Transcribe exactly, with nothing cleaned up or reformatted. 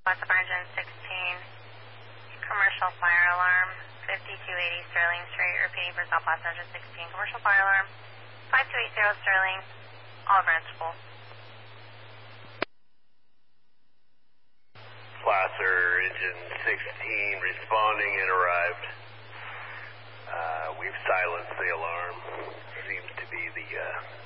Plaza Engine sixteen, commercial fire alarm, fifty-two eighty Sterling Street, repeating for South Plaza Engine sixteen, commercial fire alarm, five two eight zero Sterling, all branchable. Placer Engine sixteen responding and arrived. Uh, we've silenced the alarm. Seems to be the uh,